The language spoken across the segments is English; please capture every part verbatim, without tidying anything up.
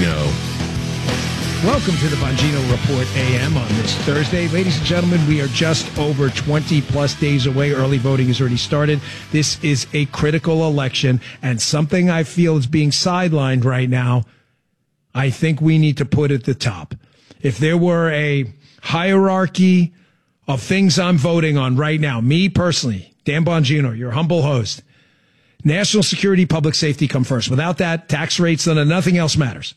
Bongino. Welcome to the Bongino Report A M on this Thursday. Ladies and gentlemen, we are just over twenty plus days away. Early voting has already started. This is a critical election, and something I feel is being sidelined right now, I think we need to put at the top. If there were a hierarchy of things I'm voting on right now, me personally, Dan Bongino, your humble host, national security, public safety come first. Without that, tax rates, then nothing else matters.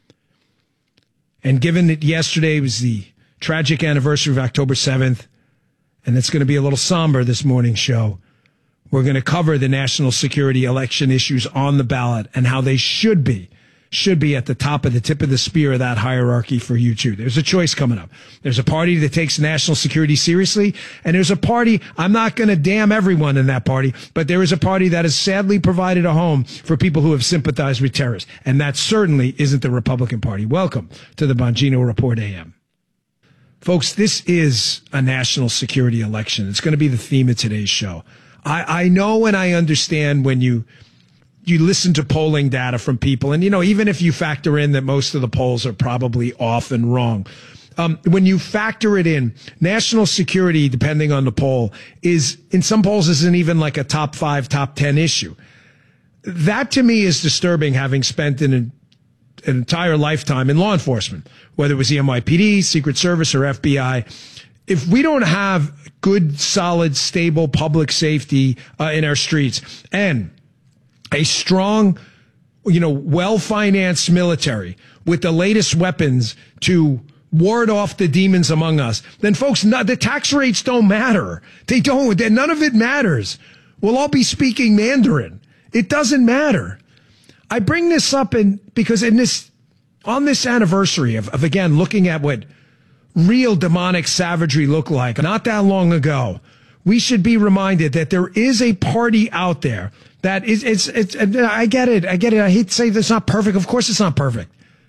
And given that yesterday was the tragic anniversary of October seventh, and it's going to be a little somber this morning's show, we're going to cover the national security election issues on the ballot and how they should be, should be at the top of the tip of the spear of that hierarchy for you too. There's a choice coming up. There's a party that takes national security seriously, and there's a party, I'm not going to damn everyone in that party, but there is a party that has sadly provided a home for people who have sympathized with terrorists, and that certainly isn't the Republican Party. Welcome to the Bongino Report A M. Folks, this is a national security election. It's going to be the theme of today's show. I, I know and I understand when you you listen to polling data from people, and, you know, even if you factor in that most of the polls are probably off and wrong, um, when you factor it in, national security, depending on the poll, is in some polls isn't even like a top five, top ten issue. That to me is disturbing, having spent an, an entire lifetime in law enforcement, whether it was the N Y P D, Secret Service, or F B I. If we don't have good, solid, stable public safety uh, in our streets and a strong, you know, well-financed military with the latest weapons to ward off the demons among us, then, folks, no, the tax rates don't matter. They don't. None of it matters. We'll all be speaking Mandarin. It doesn't matter. I bring this up in, because in this, on this anniversary of, of, again, looking at what real demonic savagery looked like not that long ago, we should be reminded that there is a party out there that is, it's, it's, I get it. I get it. I hate to say this, it's not perfect. Of course it's not perfect.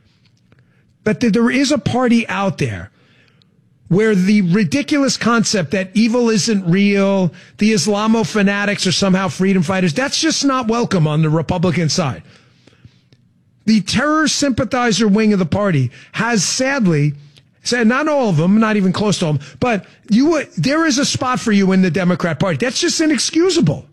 But there is a party out there where the ridiculous concept that evil isn't real, the Islamo fanatics are somehow freedom fighters, that's just not welcome on the Republican side. The terror sympathizer wing of the party has sadly said, not all of them, not even close to them, but you, there is a spot for you in the Democrat Party. That's just inexcusable.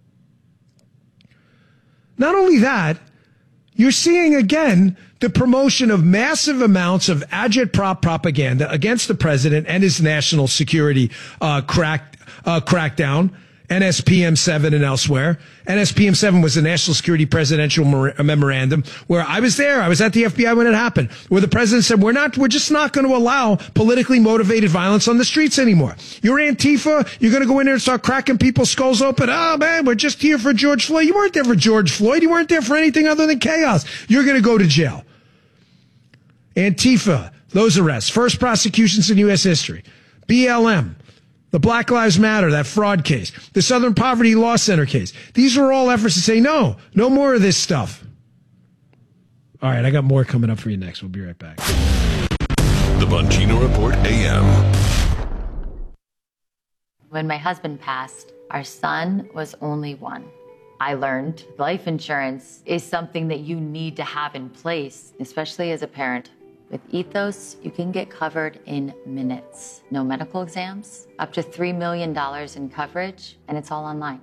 Not only that, you're seeing again the promotion of massive amounts of agitprop propaganda against the president and his national security uh, crack, uh, crackdown, N S P M seven and elsewhere. N S P M seven was the National Security Presidential Memorandum, where I was there. I was at the F B I when it happened, where the president said, we're not, we're just not going to allow politically motivated violence on the streets anymore. You're Antifa. You're going to go in there and start cracking people's skulls open. Oh man, we're just here for George Floyd. You weren't there for George Floyd. You weren't there for anything other than chaos. You're going to go to jail. Antifa, those arrests, first prosecutions in U S history. B L M. The Black Lives Matter, that fraud case, the Southern Poverty Law Center case. These are all efforts to say, no, no more of this stuff. All right, I got more coming up for you next. We'll be right back. The Bongino Report A M. When my husband passed, our son was only one. I learned life insurance is something that you need to have in place, especially as a parent. With Ethos, you can get covered in minutes. No medical exams, up to three million dollars in coverage, and it's all online.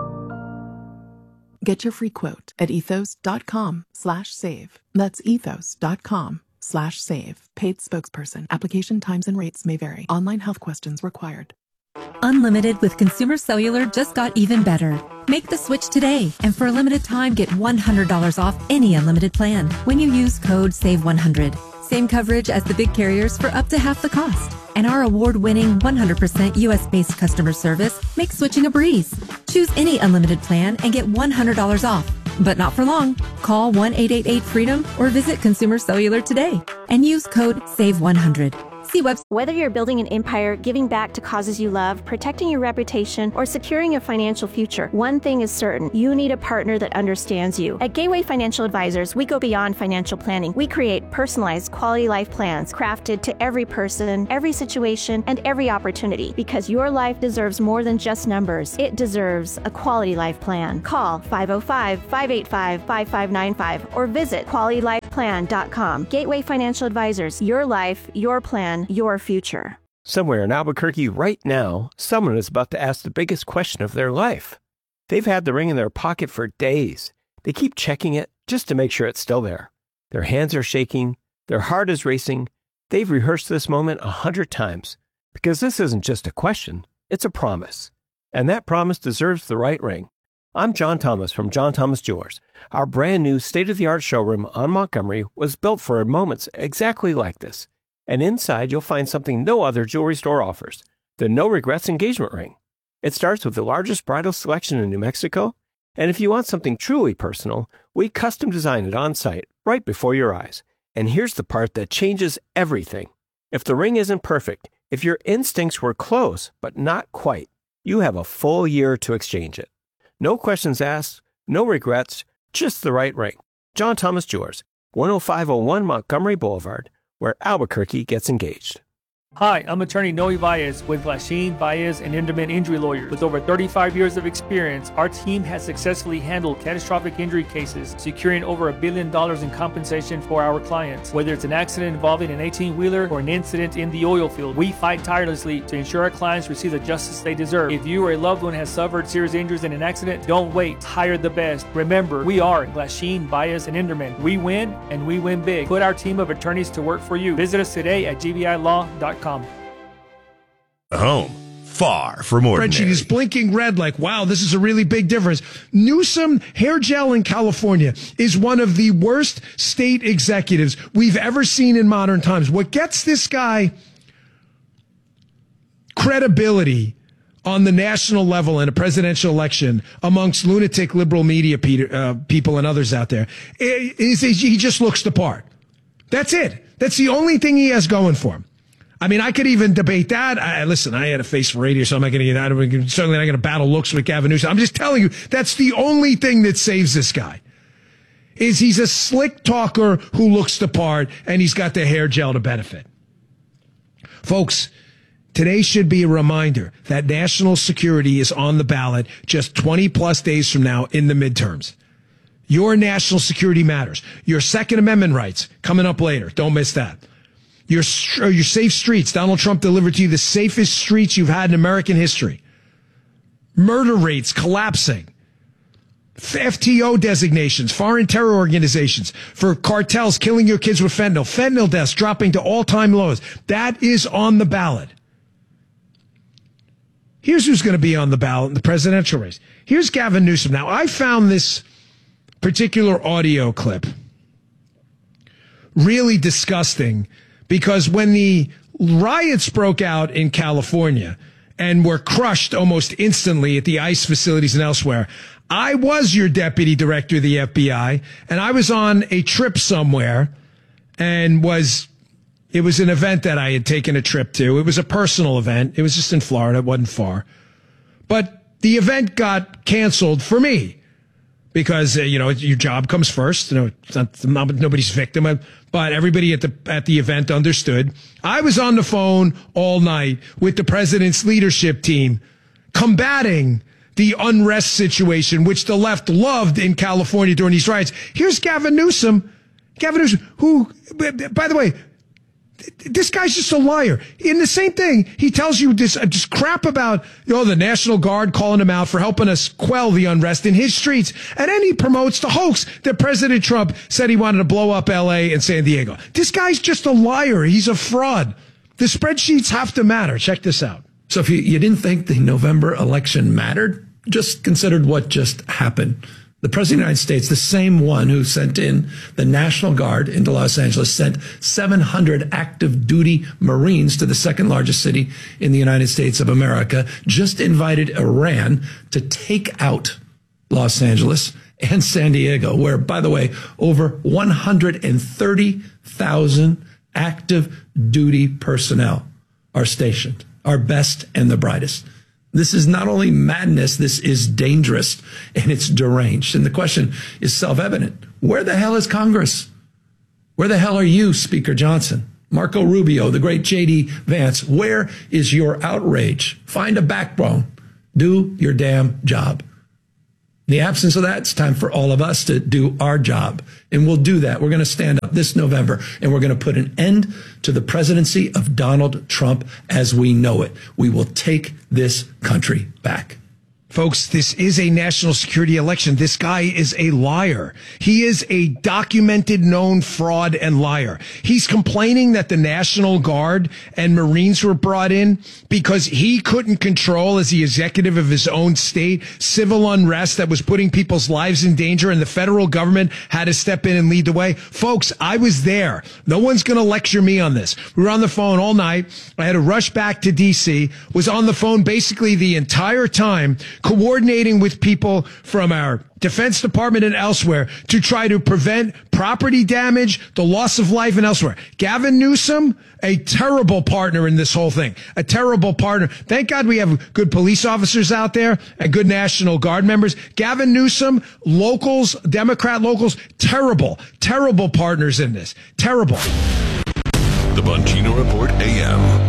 Get your free quote at ethos.com slash save. That's ethos.com slash save. Paid spokesperson. Application times and rates may vary. Online health questions required. Unlimited with Consumer Cellular just got even better. Make the switch today, and for a limited time, get one hundred dollars off any unlimited plan when you use code save one hundred. Same coverage as the big carriers for up to half the cost. And our award-winning one hundred percent U S-based customer service makes switching a breeze. Choose any unlimited plan and get one hundred dollars off. But not for long. Call one eight eight eight freedom or visit Consumer Cellular today and use code save one hundred. See website. Whether you're building an empire, giving back to causes you love, protecting your reputation, or securing a financial future, one thing is certain. You need a partner that understands you. At Gateway Financial Advisors, we go beyond financial planning. We create personalized quality life plans crafted to every person, every situation, and every opportunity, because your life deserves more than just numbers. It deserves a quality life plan. Call five oh five, five eight five, five five nine five or visit quality life plan dot com. Gateway Financial Advisors, your life, your plan, your future. Somewhere in Albuquerque right now, someone is about to ask the biggest question of their life. They've had the ring in their pocket for days. They keep checking it just to make sure it's still there. Their hands are shaking. Their heart is racing. They've rehearsed this moment a hundred times because this isn't just a question, it's a promise. And that promise deserves the right ring. I'm John Thomas from John Thomas Jewelers. Our brand new state-of-the-art showroom on Montgomery was built for moments exactly like this. And inside you'll find something no other jewelry store offers, the No Regrets engagement ring. It starts with the largest bridal selection in New Mexico, and if you want something truly personal, we custom design it on site right before your eyes. And here's the part that changes everything. If the ring isn't perfect, if your instincts were close but not quite, you have a full year to exchange it. No questions asked, no regrets, just the right ring. John Thomas Jewelers, one oh five oh one Montgomery Boulevard, where Albuquerque gets engaged. Hi, I'm attorney Noe Baez with Glasheen, Baez, and Inderman Injury Lawyers. With over thirty-five years of experience, our team has successfully handled catastrophic injury cases, securing over a billion dollars in compensation for our clients. Whether it's an accident involving an eighteen-wheeler or an incident in the oil field, we fight tirelessly to ensure our clients receive the justice they deserve. If you or a loved one has suffered serious injuries in an accident, don't wait. Hire the best. Remember, we are Glasheen, Baez, and Inderman. We win, and we win big. Put our team of attorneys to work for you. Visit us today at g b i law dot com. Home, far from ordinary. Spreadsheet is blinking red like, wow, this is a really big difference. Newsom hair gel in California is one of the worst state executives we've ever seen in modern times. What gets this guy credibility on the national level in a presidential election amongst lunatic liberal media uh, people and others out there is, is he just looks the part. That's it. That's the only thing he has going for him. I mean, I could even debate that. I, listen, I had a face for radio, so I'm not going to get that. I'm certainly not going to battle looks with Gavin Newsom. I'm just telling you, that's the only thing that saves this guy. Is he's a slick talker who looks the part, and he's got the hair gel to benefit. Folks, today should be a reminder that national security is on the ballot just twenty plus days from now in the midterms. Your national security matters. Your Second Amendment rights coming up later. Don't miss that. Your, your safe streets. Donald Trump delivered to you the safest streets you've had in American history. Murder rates collapsing. F T O designations, foreign terror organizations for cartels killing your kids with fentanyl. Fentanyl deaths dropping to all-time lows. That is on the ballot. Here's who's going to be on the ballot in the presidential race. Here's Gavin Newsom. Now, I found this particular audio clip really disgusting because when the riots broke out in California and were crushed almost instantly at the ICE facilities and elsewhere, I was your deputy director of the F B I, and I was on a trip somewhere and was, it was an event that I had taken a trip to. It was a personal event. It was just in Florida. It wasn't far. But the event got canceled for me. Because, uh, you know, your job comes first. You know, it's not, not nobody's victim. But everybody at the at the event understood. I was on the phone all night with the president's leadership team combating the unrest situation, which the left loved in California during these riots. Here's Gavin Newsom. Gavin Newsom, who, by the way, this guy's just a liar. In the same thing, he tells you this, this crap about, you know, the National Guard calling him out for helping us quell the unrest in his streets. And then he promotes the hoax that President Trump said he wanted to blow up L A and San Diego. This guy's just a liar. He's a fraud. The spreadsheets have to matter. Check this out. So if you, you didn't think the November election mattered, just considered what just happened. The President of the United States, the same one who sent in the National Guard into Los Angeles, sent seven hundred active duty Marines to the second largest city in the United States of America, just invited Iran to take out Los Angeles and San Diego, where, by the way, over one hundred thirty thousand active duty personnel are stationed, our best and the brightest. This is not only madness, this is dangerous and it's deranged. And the question is self-evident. Where the hell is Congress? Where the hell are you, Speaker Johnson? Marco Rubio, the great J D Vance, where is your outrage? Find a backbone. Do your damn job. In the absence of that, it's time for all of us to do our job. And we'll do that. We're going to stand up this November and we're going to put an end to the presidency of Donald Trump as we know it. We will take this country back. Folks, this is a national security election. This guy is a liar. He is a documented, known fraud and liar. He's complaining that the National Guard and Marines were brought in because he couldn't control, as the executive of his own state, civil unrest that was putting people's lives in danger, and the federal government had to step in and lead the way. Folks, I was there. No one's going to lecture me on this. We were on the phone all night. I had to rush back to D C, was on the phone basically the entire time, coordinating with people from our Defense Department and elsewhere to try to prevent property damage, the loss of life, and elsewhere. Gavin Newsom, a terrible partner in this whole thing. A terrible partner. Thank God we have good police officers out there and good National Guard members. Gavin Newsom, locals, Democrat locals, terrible, terrible partners in this. Terrible. The Bongino Report A M.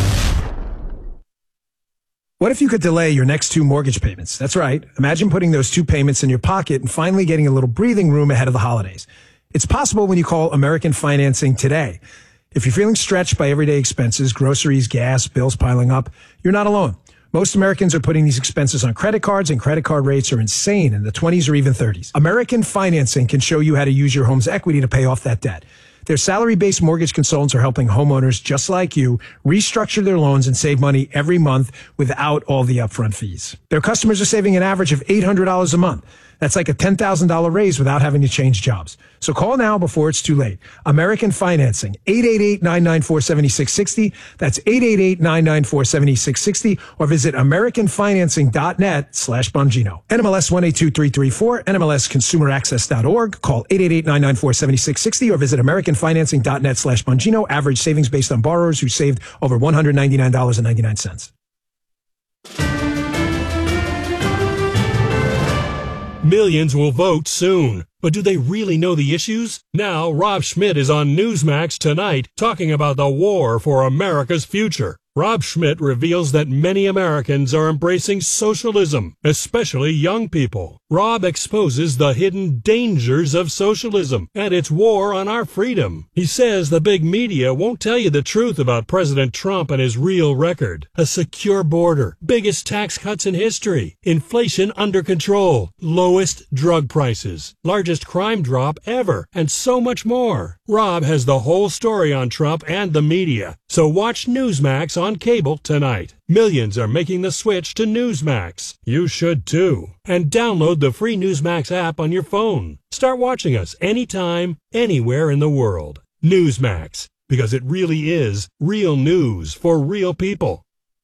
What if you could delay your next two mortgage payments? That's right. Imagine putting those two payments in your pocket and finally getting a little breathing room ahead of the holidays. It's possible when you call American Financing today. If you're feeling stretched by everyday expenses, groceries, gas, bills piling up, you're not alone. Most Americans are putting these expenses on credit cards, and credit card rates are insane in the twenties or even thirties. American Financing can show you how to use your home's equity to pay off that debt. Their salary-based mortgage consultants are helping homeowners just like you restructure their loans and save money every month without all the upfront fees. Their customers are saving an average of eight hundred dollars a month. That's like a ten thousand dollars raise without having to change jobs. So call now before it's too late. American Financing, eight eight eight, nine nine four, seven six six zero. That's eight eight eight, nine nine four, seven six six zero, or visit americanfinancing.net slash Bongino. N M L S one eight two three three four, N M L S consumer access dot org. Call eight eight eight, nine nine four, seven six six zero or visit americanfinancing.net slash Bongino. Average savings based on borrowers who saved over one hundred ninety-nine dollars and ninety-nine cents. Millions will vote soon, but do they really know the issues? Now, Rob Schmidt is on Newsmax tonight talking about the war for America's future. Rob Schmidt reveals that many Americans are embracing socialism, especially young people. Rob exposes the hidden dangers of socialism and its war on our freedom. He says the big media won't tell you the truth about President Trump and his real record. A secure border, biggest tax cuts in history, inflation under control, lowest drug prices, largest crime drop ever, and so much more. Rob has the whole story on Trump and the media, so watch Newsmax on cable tonight. Millions are making the switch to Newsmax. You should too. And download the free Newsmax app on your phone. Start watching us anytime, anywhere in the world. Newsmax, because it really is real news for real people.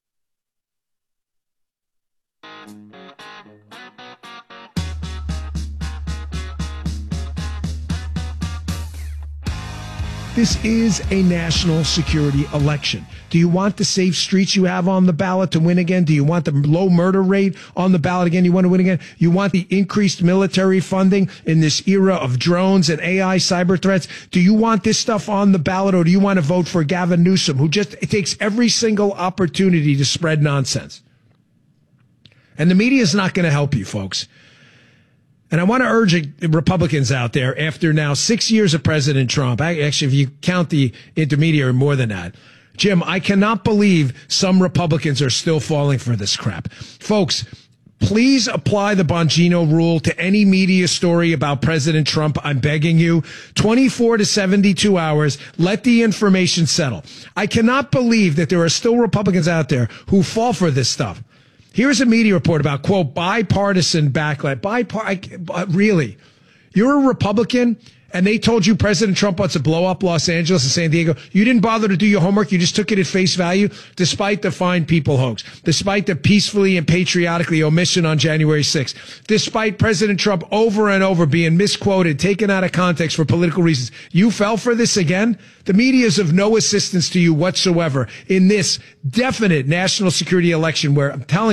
This is a national security election. Do you want the safe streets you have on the ballot to win again? Do you want the low murder rate on the ballot again? You want to win again? You want the increased military funding in this era of drones and A I cyber threats? Do you want this stuff on the ballot, or do you want to vote for Gavin Newsom, who just takes every single opportunity to spread nonsense? And the media is not going to help you, folks. And I want to urge Republicans out there, after now six years of President Trump, actually, if you count the intermediary, more than that, Jim, I cannot believe some Republicans are still falling for this crap. Folks, please apply the Bongino rule to any media story about President Trump. I'm begging you. twenty-four to seventy-two hours. Let the information settle. I cannot believe that there are still Republicans out there who fall for this stuff. Here's a media report about, quote, bipartisan backlash. Bipar- really? You're a Republican, and they told you President Trump wants to blow up Los Angeles and San Diego. You didn't bother to do your homework. You just took it at face value, despite the fine people hoax, despite the peacefully and patriotically omission on January sixth, despite President Trump over and over being misquoted, taken out of context for political reasons. You fell for this again? The media is of no assistance to you whatsoever in this definite national security election where, I'm telling you,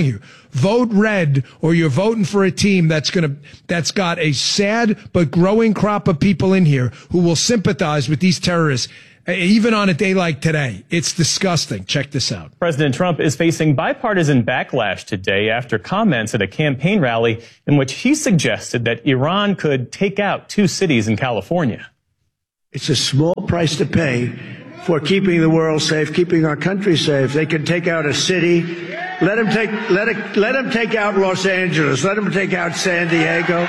vote red, or you're voting for a team that's going to that's got a sad but growing crop of people in here who will sympathize with these terrorists, even on a day like today. It's disgusting. Check this out. President Trump is facing bipartisan backlash today after comments at a campaign rally in which he suggested that Iran could take out two cities in California. It's a small price to pay for keeping the world safe, keeping our country safe. They can take out a city. Let them take, let it, let them take out Los Angeles. Let them take out San Diego.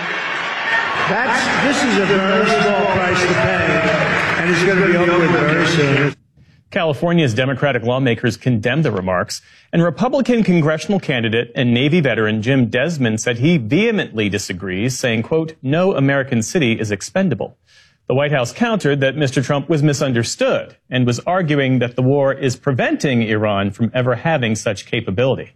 That's, this is a very small price to pay, and it's going to be over with very soon. California's Democratic lawmakers condemned the remarks, and Republican congressional candidate and Navy veteran Jim Desmond said he vehemently disagrees, saying, quote, "No American city is expendable." The White House countered that Mister Trump was misunderstood and was arguing that the war is preventing Iran from ever having such capability.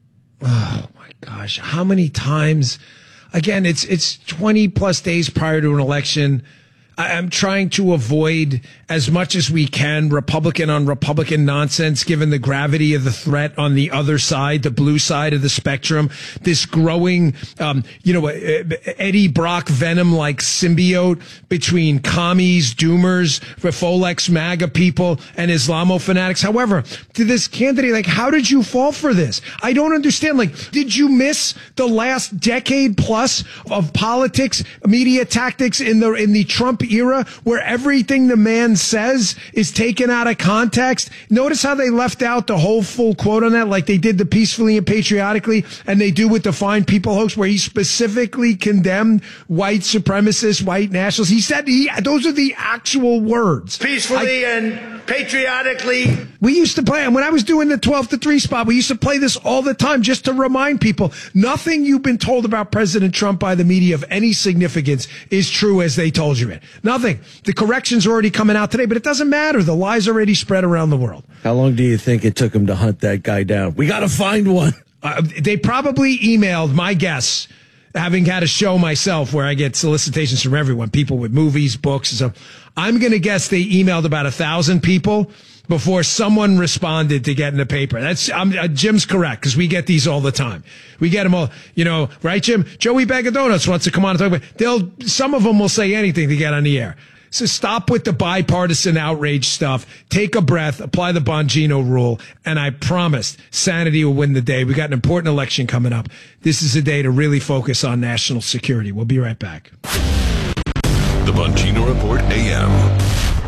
Oh, my gosh. How many times? Again, it's it's twenty plus days prior to an election. I'm trying to avoid as much as we can Republican on Republican nonsense, given the gravity of the threat on the other side, the blue side of the spectrum, this growing, um, you know, Eddie Brock Venom-like symbiote between commies, doomers, Folex MAGA people, and Islamo fanatics. However, to this candidate, like, how did you fall for this? I don't understand. Like, did you miss the last decade plus of politics, media tactics in the, in the Trump era, where everything the man says is taken out of context? Notice how they left out the whole full quote on that, like they did the peacefully and patriotically, and they do with the Fine People hoax, where he specifically condemned white supremacists, white nationalists. He said he, those are the actual words. Peacefully I, and patriotically. We used to play, and when I was doing the twelve to three spot, we used to play this all the time just to remind people nothing you've been told about President Trump by the media of any significance is true as they told you it. Nothing. The corrections are already coming out today, but it doesn't matter. The lies already spread around the world. How long do you think it took him to hunt that guy down? We got to find one. Uh, they probably emailed, my guess, having had a show myself where I get solicitations from everyone, people with movies, books, and stuff. I'm going to guess they emailed about a thousand people before someone responded to get in the paper. That's um, uh, Jim's correct, because we get these all the time. We get them all, you know, right, Jim? Joey Bag of Donuts wants to come on and talk about. They'll some of them will say anything to get on the air. So stop with the bipartisan outrage stuff. Take a breath, apply the Bongino rule, and I promise sanity will win the day. We got an important election coming up. This is a day to really focus on national security. We'll be right back. The Bongino Report A M.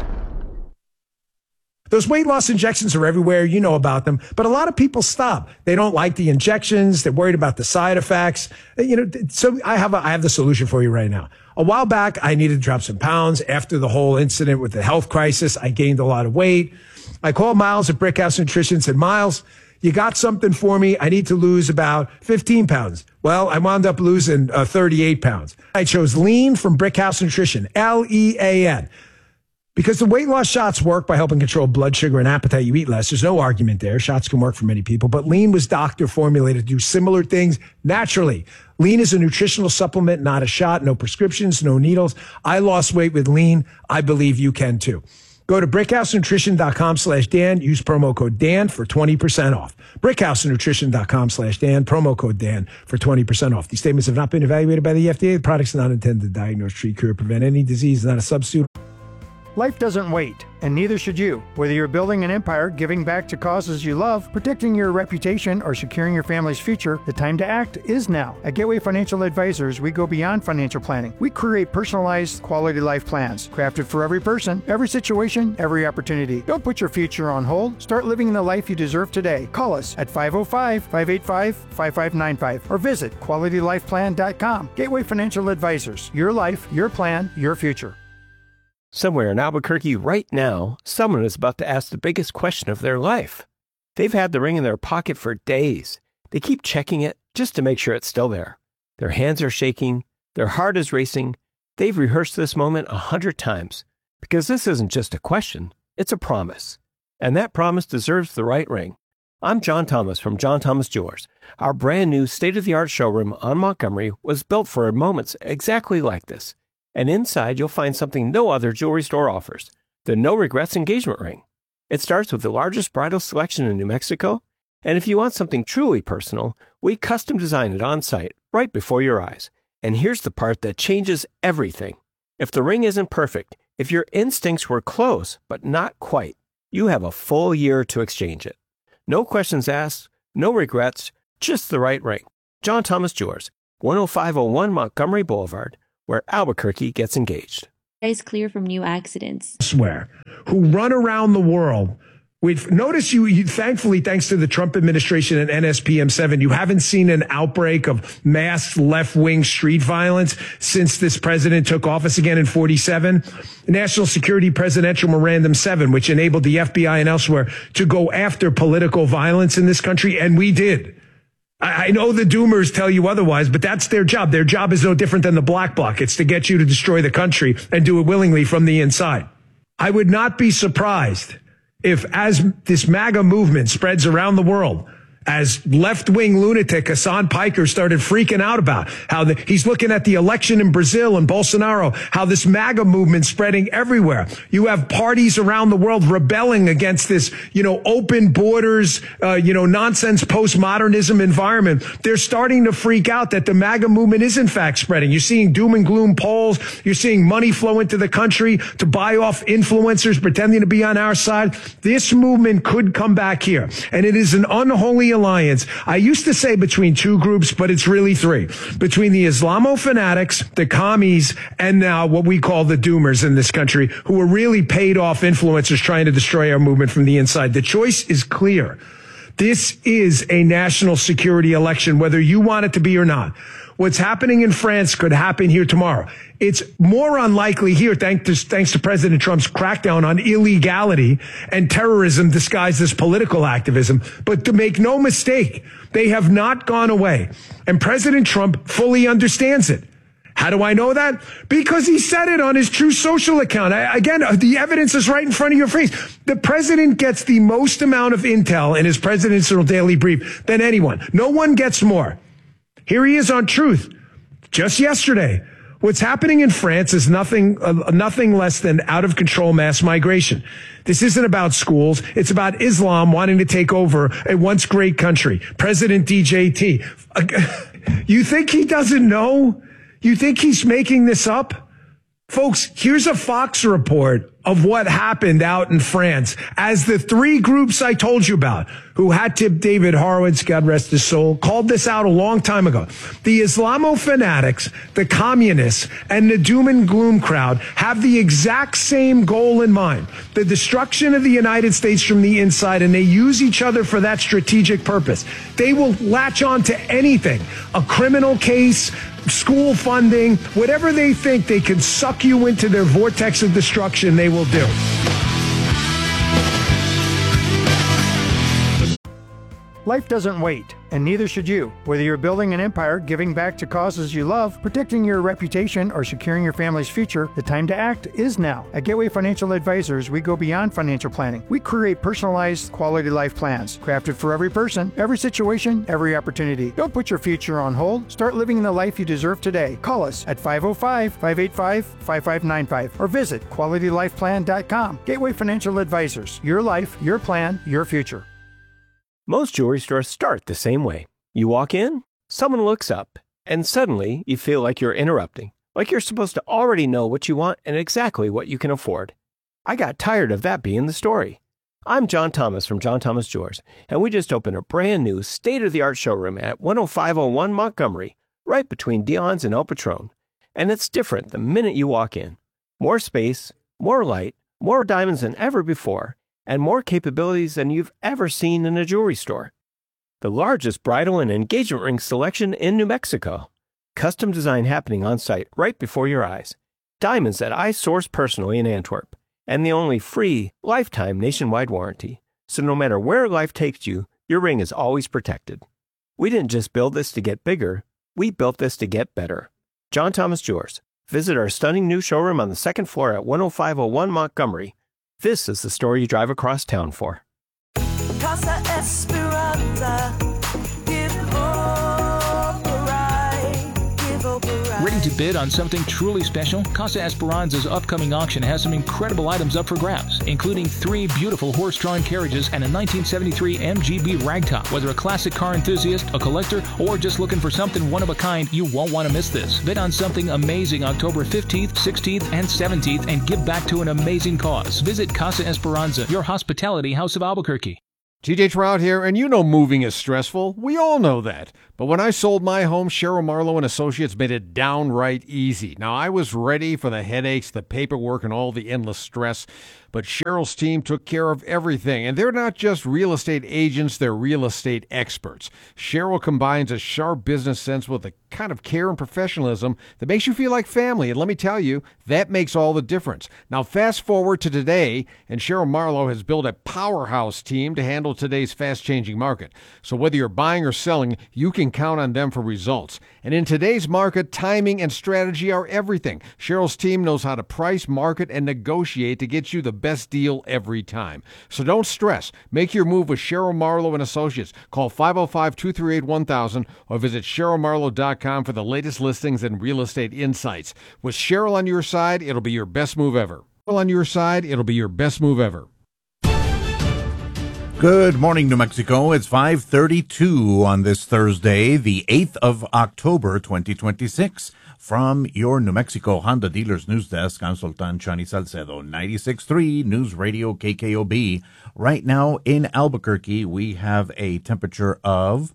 Those weight loss injections are everywhere. You know about them. But a lot of people stop. They don't like the injections. They're worried about the side effects. You know, so I have a, I have the solution for you right now. A while back, I needed to drop some pounds. After the whole incident with the health crisis, I gained a lot of weight. I called Miles at Brickhouse Nutrition and said, Miles, you got something for me? I need to lose about fifteen pounds. Well, I wound up losing uh, thirty-eight pounds. I chose Lean from Brickhouse Nutrition, L E A N. Because the weight loss shots work by helping control blood sugar and appetite, you eat less. There's no argument there. Shots can work for many people. But Lean was doctor formulated to do similar things naturally. Lean is a nutritional supplement, not a shot. No prescriptions, no needles. I lost weight with Lean. I believe you can too. Go to brickhousenutrition.com slash Dan. Use promo code Dan for twenty percent off. brickhousenutrition.com slash Dan. Promo code Dan for twenty percent off. These statements have not been evaluated by the F D A. The products are not intended to diagnose, treat, cure, prevent any disease. Not a substitute. Life doesn't wait, and neither should you. Whether you're building an empire, giving back to causes you love, protecting your reputation, or securing your family's future, the time to act is now. At Gateway Financial Advisors, we go beyond financial planning. We create personalized, quality life plans, crafted for every person, every situation, every opportunity. Don't put your future on hold. Start living the life you deserve today. Call us at five oh five, five eight five, five five nine five or visit quality life plan dot com. Gateway Financial Advisors. Your life, your plan, your future. Somewhere in Albuquerque right now, someone is about to ask the biggest question of their life. They've had the ring in their pocket for days. They keep checking it just to make sure it's still there. Their hands are shaking. Their heart is racing. They've rehearsed this moment a hundred times because this isn't just a question. It's a promise. And that promise deserves the right ring. I'm John Thomas from John Thomas Jewelers. Our brand new state-of-the-art showroom on Montgomery was built for moments exactly like this. And inside, you'll find something no other jewelry store offers, the No Regrets engagement ring. It starts with the largest bridal selection in New Mexico, and if you want something truly personal, We custom design it on site, right before your eyes. And here's the part that changes everything. If the ring isn't perfect, if your instincts were close, but not quite, you have a full year to exchange it. No questions asked, no regrets, just the right ring. John Thomas Jewelers, one oh five oh one Montgomery Boulevard, where Albuquerque gets engaged. Is clear from new accidents. Swear, who run around the world. We've noticed you, you, thankfully, thanks to the Trump administration and N S P M seven, you haven't seen an outbreak of mass left-wing street violence since this president took office again in forty-seven. National Security Presidential Memorandum seven, which enabled the F B I and elsewhere to go after political violence in this country, and we did. I, I know the doomers tell you otherwise, but that's their job. Their job is no different than the black bloc. It's to get you to destroy the country and do it willingly from the inside. I would not be surprised if, as this MAGA movement spreads around the world, as left-wing lunatic Hassan Piker started freaking out about how the, he's looking at the election in Brazil and Bolsonaro, how this MAGA movement spreading everywhere. You have parties around the world rebelling against this, you know, open borders, uh, you know, nonsense postmodernism environment. They're starting to freak out that the MAGA movement is in fact spreading. You're seeing doom and gloom polls. You're seeing money flow into the country to buy off influencers pretending to be on our side. This movement could come back here, and it is an unholy alliance. I used to say between two groups, but it's really three. Between the Islamo fanatics, the commies, and now what we call the doomers in this country, who are really paid off influencers trying to destroy our movement from the inside. The choice is clear. This is a national security election, whether you want it to be or not. What's happening in France could happen here tomorrow. It's more unlikely here, thanks to, thanks to President Trump's crackdown on illegality and terrorism disguised as political activism. But to make no mistake, they have not gone away. And President Trump fully understands it. How do I know that? Because he said it on his True Social account. I, again, the evidence is right in front of your face. The president gets the most amount of intel in his presidential daily brief than anyone. No one gets more. Here he is on Truth just yesterday. What's happening in France is nothing, uh, nothing less than out of control mass migration. This isn't about schools. It's about Islam wanting to take over a once great country. President D J T. Uh, you think he doesn't know? You think he's making this up? Folks, here's a Fox report of what happened out in France as the three groups I told you about, who had tipped David Horowitz, God rest his soul, called this out a long time ago. The Islamo fanatics, the communists, and the doom and gloom crowd have the exact same goal in mind, the destruction of the United States from the inside, and they use each other for that strategic purpose. They will latch on to anything, a criminal case, school funding, whatever they think they can suck you into their vortex of destruction, they will do. Life doesn't wait, and neither should you. Whether you're building an empire, giving back to causes you love, protecting your reputation, or securing your family's future, the time to act is now. At Gateway Financial Advisors, we go beyond financial planning. We create personalized, quality life plans, crafted for every person, every situation, every opportunity. Don't put your future on hold. Start living the life you deserve today. Call us at five oh five, five eight five, five five nine five or visit quality life plan dot com. Gateway Financial Advisors. Your life, your plan, your future. Most jewelry stores start the same way. You walk in, someone looks up, and suddenly you feel like you're interrupting, like you're supposed to already know what you want and exactly what you can afford. I got tired of that being the story. I'm John Thomas from John Thomas Jewelers, and we just opened a brand new state-of-the-art showroom at one oh five oh one Montgomery, right between Dion's and El Patron. And it's different the minute you walk in. More space, more light, more diamonds than ever before, and more capabilities than you've ever seen in a jewelry store. The largest bridal and engagement ring selection in New Mexico. Custom design happening on site right before your eyes. Diamonds that I source personally in Antwerp. And the only free, lifetime nationwide warranty. So no matter where life takes you, your ring is always protected. We didn't just build this to get bigger, we built this to get better. John Thomas Jewelers. Visit our stunning new showroom on the second floor at one oh five oh one Montgomery. This is the story you drive across town for. Casa Esperanza, give hope a ride, give hope a ride. Ready to bid on something truly special? Casa Esperanza's upcoming auction has some incredible items up for grabs, including three beautiful horse-drawn carriages and a nineteen seventy-three M G B ragtop. Whether a classic car enthusiast, a collector, or just looking for something one of a kind, you won't want to miss this. Bid on something amazing October fifteenth, sixteenth, and seventeenth and give back to an amazing cause. Visit Casa Esperanza, your hospitality house of Albuquerque. T J Trout here, and you know moving is stressful. We all know that. But when I sold my home, Cheryl Marlowe and Associates made it downright easy. Now, I was ready for the headaches, the paperwork, and all the endless stress, but Cheryl's team took care of everything. And they're not just real estate agents, they're real estate experts. Cheryl combines a sharp business sense with a kind of care and professionalism that makes you feel like family. And let me tell you, that makes all the difference. Now, fast forward to today, and Cheryl Marlowe has built a powerhouse team to handle today's fast-changing market. So whether you're buying or selling, you can count on them for results. And in today's market, timing and strategy are everything. Cheryl's team knows how to price, market, and negotiate to get you the best deal every time. So don't stress. Make your move with Cheryl Marlowe and Associates. Call five oh five, two three eight, one thousand or visit cheryl marlowe dot com for the latest listings and real estate insights. With Cheryl on your side, it'll be your best move ever. Cheryl on your side, it'll be your best move ever. Good morning, New Mexico. It's five thirty-two on this Thursday, the eighth of October, twenty twenty-six. From your New Mexico Honda Dealers News Desk, I'm Sultan Chani Salcedo, ninety-six point three News Radio K K O B. Right now in Albuquerque, we have a temperature of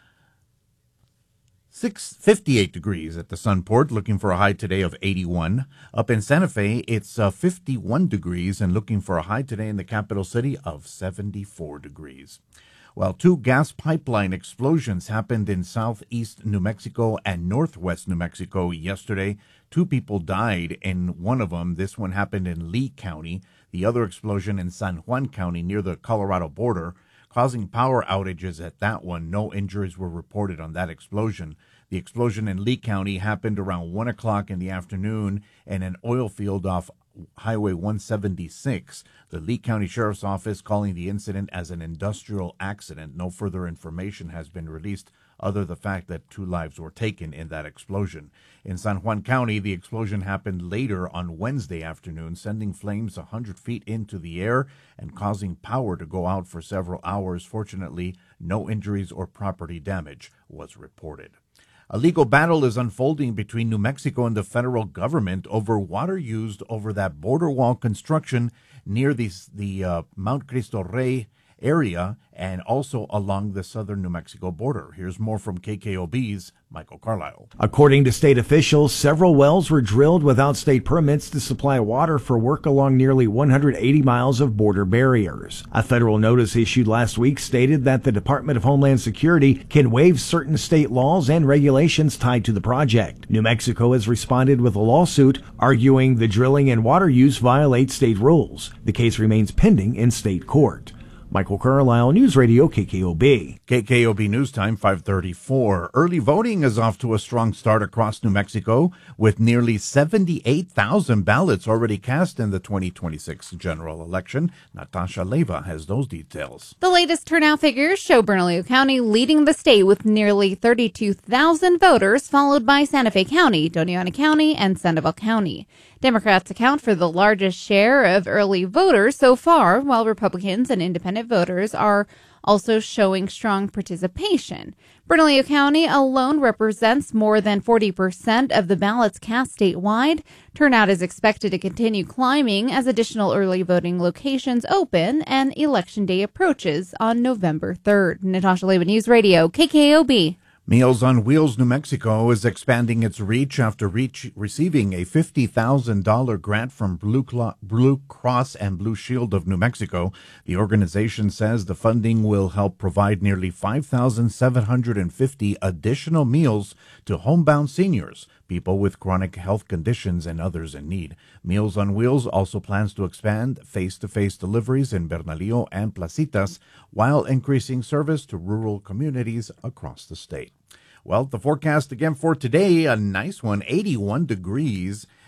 six fifty-eight degrees at the Sunport, looking for a high today of eighty-one. Up in Santa Fe, it's uh, fifty-one degrees and looking for a high today in the capital city of seventy-four degrees. Well, two gas pipeline explosions happened in southeast New Mexico and northwest New Mexico yesterday. Two people died in one of them. This one happened in Lee County. The other explosion in San Juan County near the Colorado border, causing power outages at that one. No injuries were reported on that explosion. The explosion in Lee County happened around one o'clock in the afternoon in an oil field off Highway one seventy-six. The Lee County Sheriff's Office calling the incident as an industrial accident. No further information has been released other than the fact that two lives were taken in that explosion. In San Juan County, the explosion happened later on Wednesday afternoon, sending flames one hundred feet into the air and causing power to go out for several hours. Fortunately, no injuries or property damage was reported. A legal battle is unfolding between New Mexico and the federal government over water used over that border wall construction near the, the uh, Mount Cristo Rey area and also along the southern New Mexico border. Here's more from K K O B's Michael Carlisle. According to state officials, several wells were drilled without state permits to supply water for work along nearly one hundred eighty miles of border barriers. A federal notice issued last week stated that the Department of Homeland Security can waive certain state laws and regulations tied to the project. New Mexico has responded with a lawsuit arguing the drilling and water use violate state rules. The case remains pending in state court. Michael Carlisle, News Radio K K O B. K K O B News Time, five thirty-four. Early voting is off to a strong start across New Mexico, with nearly seventy-eight thousand ballots already cast in the twenty twenty-six general election. Natasha Leva has those details. The latest turnout figures show Bernalillo County leading the state with nearly thirty-two thousand voters, followed by Santa Fe County, Doña Ana County, and Sandoval County. Democrats account for the largest share of early voters so far, while Republicans and independent voters are also showing strong participation. Bernalillo County alone represents more than forty percent of the ballots cast statewide. Turnout is expected to continue climbing as additional early voting locations open and Election Day approaches on November third. Natasha Leva, News Radio, K K O B. Meals on Wheels New Mexico is expanding its reach after reach, receiving a fifty thousand dollars grant from Blue, Clo- Blue Cross and Blue Shield of New Mexico. The organization says the funding will help provide nearly five thousand seven hundred fifty additional meals to homebound seniors, people with chronic health conditions, and others in need. Meals on Wheels also plans to expand face-to-face deliveries in Bernalillo and Placitas while increasing service to rural communities across the state. Well, the forecast again for today, a nice one, eighty-one degrees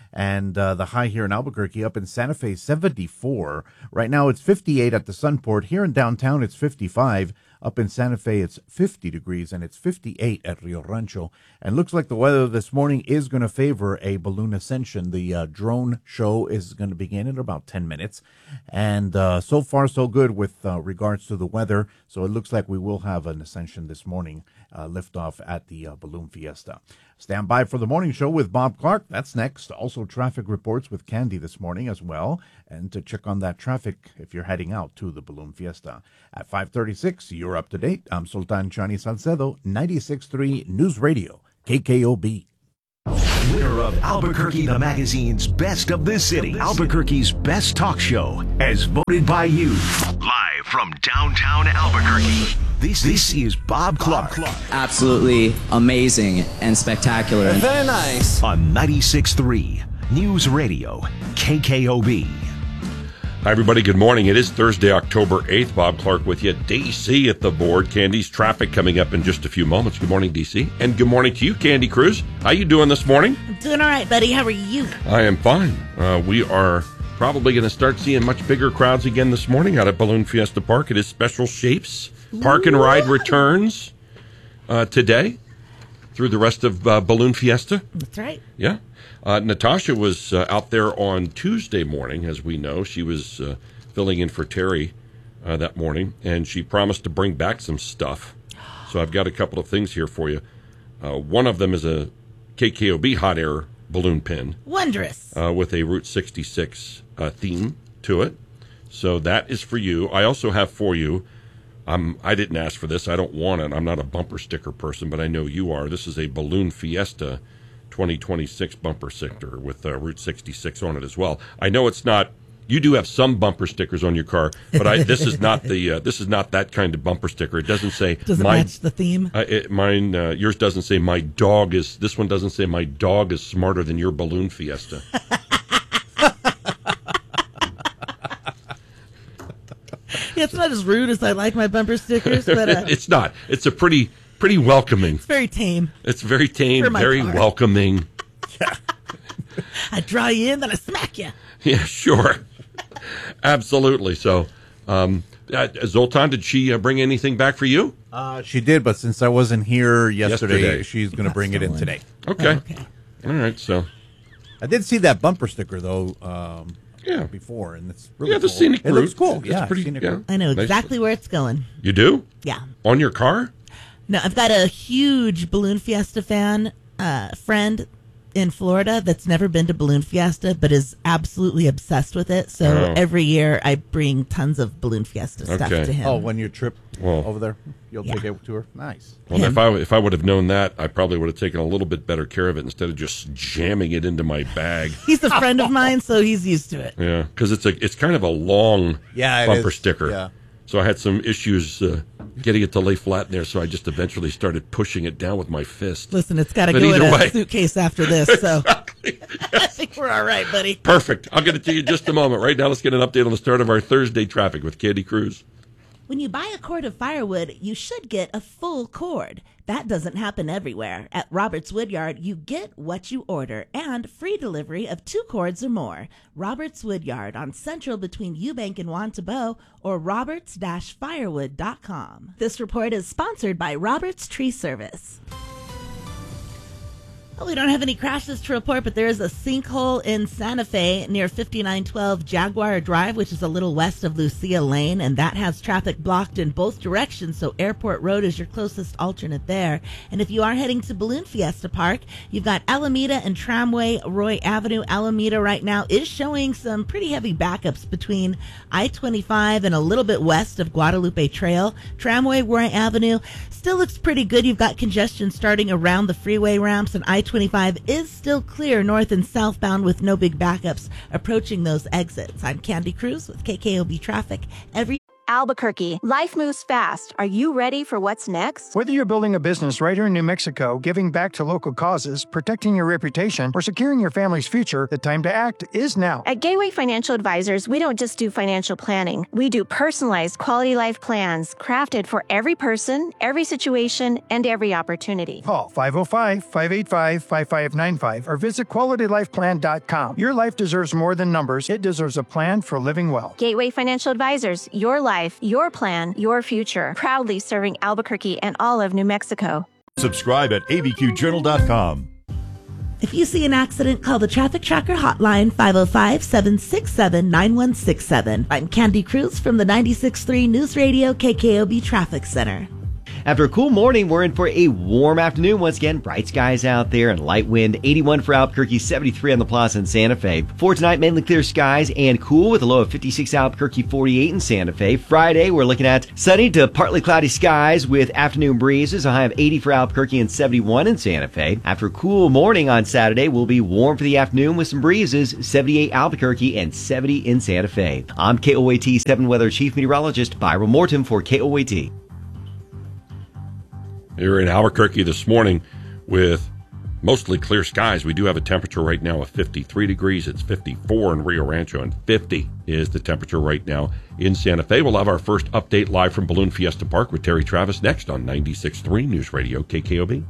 And uh, the high here in Albuquerque, up in Santa Fe, seventy-four. Right now it's fifty-eight at the Sunport. Here in downtown, it's fifty-five. Up in Santa Fe, it's fifty degrees, and it's fifty-eight at Rio Rancho. And looks like the weather this morning is going to favor a balloon ascension. The uh, drone show is going to begin in about ten minutes. And uh, so far, so good with uh, regards to the weather. So it looks like we will have an ascension this morning, uh, liftoff at the uh, Balloon Fiesta. Stand by for the morning show with Bob Clark. That's next. Also, traffic reports with Candy this morning as well. And to check on that traffic if you're heading out to the Balloon Fiesta. At five thirty-six, you're up to date. I'm Sultan Chani Salcedo, ninety-six point three News Radio, K K O B. Winner of Albuquerque the Magazine's Best of the City, Albuquerque's Best Talk Show, as voted by you. Live from downtown Albuquerque, this, this is Bob Clark. Absolutely amazing and spectacular. Very nice. On ninety-six point three News Radio, K K O B. Hi, everybody. Good morning. It is Thursday, October eighth. Bob Clark with you. D C at the board. Candy's traffic coming up in just a few moments. Good morning, D C. And good morning to you, Candy Cruz. How you doing this morning? I'm doing all right, buddy. How are you? I am fine. Uh, we are probably going to start seeing much bigger crowds again this morning out at Balloon Fiesta Park. It is Special Shapes. Park and Ride returns uh, today through the rest of uh, Balloon Fiesta. That's right. Yeah. Uh, Natasha was uh, out there on Tuesday morning, as we know. She was uh, filling in for Terry uh, that morning, and she promised to bring back some stuff. So I've got a couple of things here for you. Uh, one of them is a K K O B hot air balloon pin. Wondrous. Uh, with a Route sixty-six uh, theme to it. So that is for you. I also have for you, I'm, I didn't ask for this. I don't want it. I'm not a bumper sticker person, but I know you are. This is a Balloon Fiesta twenty twenty-six bumper sticker with uh, Route sixty-six on it as well. I know it's not. You do have some bumper stickers on your car, but I, this is not the. Uh, this is not that kind of bumper sticker. It doesn't say. Does it my, match the theme? Uh, it, mine. Uh, yours doesn't say my dog is. This one doesn't say my dog is smarter than your Balloon Fiesta. Yeah, it's not as rude as I like my bumper stickers, but uh, it's not. It's a pretty. Pretty welcoming. It's very tame. It's very tame, very car. welcoming. I draw you in, then I smack you. Yeah, sure. Absolutely. So, um, uh, Zoltan, did she uh, bring anything back for you? Uh, she did, but since I wasn't here yesterday, Yesterday. she's going to bring it in today. Okay. Oh, okay. All right. So, I did see that bumper sticker, though, um, yeah. before, and it's really yeah, the cool. scenic It route. looks cool. It's yeah, pretty, scenic yeah. route. I know Nice. exactly where it's going. You do? Yeah. On your car? No, I've got a huge Balloon Fiesta fan uh, friend in Florida that's never been to Balloon Fiesta but is absolutely obsessed with it. So Oh. every year I bring tons of Balloon Fiesta stuff Okay. to him. Oh, when you trip Well- over there, you'll Yeah. take it to her? Nice. Well, if I if I would have known that, I probably would have taken a little bit better care of it instead of just jamming it into my bag. He's a friend of mine, so he's used to it. Yeah, because it's a it's kind of a long Yeah, it bumper is. sticker. Yeah. So I had some issues uh, getting it to lay flat in there, so I just eventually started pushing it down with my fist. Listen, it's got to But go in either a way- suitcase after this, so I think we're all right, buddy. Perfect. I'll get it to you in just a moment. Right now, let's get an update on the start of our Thursday traffic with Candy Cruz. When you buy a cord of firewood, you should get a full cord. That doesn't happen everywhere. At Roberts Woodyard, you get what you order and free delivery of two cords or more. Roberts Woodyard on Central between Eubank and Wantabo or roberts dash firewood dot com. This report is sponsored by Roberts Tree Service. Well, we don't have any crashes to report, but there is a sinkhole in Santa Fe near fifty-nine twelve Jaguar Drive, which is a little west of Lucia Lane, and that has traffic blocked in both directions, so Airport Road is your closest alternate there. And if you are heading to Balloon Fiesta Park, you've got Alameda and Tramway Roy Avenue. Alameda right now is showing some pretty heavy backups between I twenty-five and a little bit west of Guadalupe Trail. Tramway Roy Avenue still looks pretty good. You've got congestion starting around the freeway ramps, and I twenty-five is still clear north and southbound with no big backups approaching those exits. I'm Candy Cruz with K K O B Traffic. Every Albuquerque. Life moves fast. Are you ready for what's next? Whether you're building a business right here in New Mexico, giving back to local causes, protecting your reputation, or securing your family's future, the time to act is now. At Gateway Financial Advisors, we don't just do financial planning. We do personalized quality life plans crafted for every person, every situation, and every opportunity. Call five oh five, five eight five, five five nine five or visit quality life plan dot com. Your life deserves more than numbers. It deserves a plan for living well. Gateway Financial Advisors, your life, your plan, your future. Proudly serving Albuquerque and all of New Mexico. Subscribe at A B Q journal dot com. If you see an accident, call the Traffic Tracker hotline, five oh five, seven six seven, nine one six seven. I'm Candy Cruz from the ninety-six point three News Radio K K O B Traffic Center. After a cool morning, we're in for a warm afternoon. Once again, bright skies out there and light wind. eighty-one for Albuquerque, seventy-three on the Plaza in Santa Fe. For tonight, mainly clear skies and cool with a low of fifty-six Albuquerque, forty-eight in Santa Fe. Friday, we're looking at sunny to partly cloudy skies with afternoon breezes. A high of eighty for Albuquerque and seventy-one in Santa Fe. After a cool morning on Saturday, we'll be warm for the afternoon with some breezes. seventy-eight Albuquerque and seventy in Santa Fe. I'm K O A T seven Weather Chief Meteorologist Byron Morton for K O A T. Here in Albuquerque this morning with mostly clear skies. We do have a temperature right now of fifty-three degrees. It's fifty-four in Rio Rancho, and fifty is the temperature right now in Santa Fe. We'll have our first update live from Balloon Fiesta Park with Terry Travis next on ninety-six point three News Radio K K O B.